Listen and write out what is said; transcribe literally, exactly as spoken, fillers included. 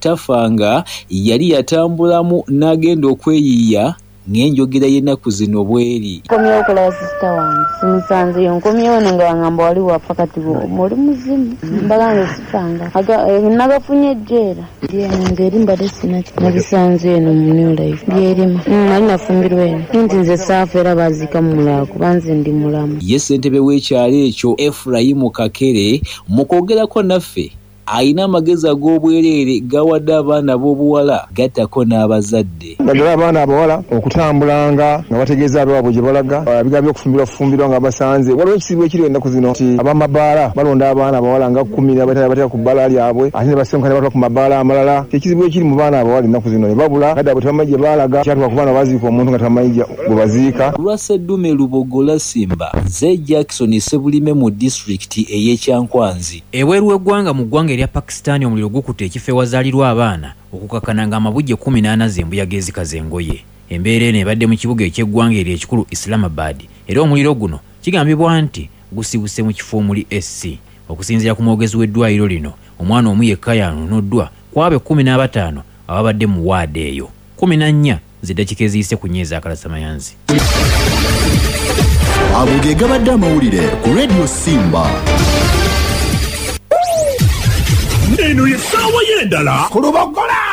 Tafanga yali yatambulamu n'agenda okweyiya ng'enjogera y'ennaku zino bweri. Nkomyewo okulaba sisita wange simusanzeyo, nkomyewo nga bangamba wali wafa kati oli muzimu mbagange sifanga nagafunye ejjeera ngeri mbadde sinaki nabisanze eno mu New Life byerimu nali nafumbirwa eno nti nze saafa era baziika mu mulala kuba nze ndi mulamu. Ye ssentebe w'ekyalo ekyo Efulayimu Kakere mu kwogerako naffe ayina amagezi ag'obwereere gawadde abaana b'obuwala gattako n'abazadde. Naddala abaana abawala okutambulanga nga bategeeza abaabwe gye balaga biga by'okufumbirwa fumbirwa nga basanze. Waliwo ekizibu ekiri ennaku zino nti ab'amabaala balonda abaana abawala nga kkumi n'abatala batera ku bbaala lyabwe ate ne basenguka ne batwala ku mabaala amalala. Ekizibu ekiri mu baana abawala ennaku zino ne babula gadde abo tebamanyi gye baalaga kyatuka ku baana baziika omuntu nga tamanyi gwe baziika. Lwa Sseddume Lubogola Simba ze Jackson Sebulime mu disitulikiti ey'Ekyankwanzi. Ebweru w'eggwanga mu ggwanga erya Pakistan omuliro gukutte ekifo ewazaalirwa abaana okukakana nga amabujje kumi n'ana z'embuyaga ezikaza engoye. Embeera eno ebadde mu kibuga eky'eggwanga eryo ekikulu Islamabad era omuliro guno kigambibwa nti gusibuse mu kifo omuli S C. Okusinziira ku mwogezi w'eddwaliro lino omwana omu yekka yanunuddwa kwabe kkumi n'abataano ababadde mu waadi eyo. kumi na nnya ziddakiika eziyise ku nnyezi akalasamayanzi. Ago ge gabadde amawulire ku Radio Simba. Eno ye ssaawa y'endala ku Lubogola.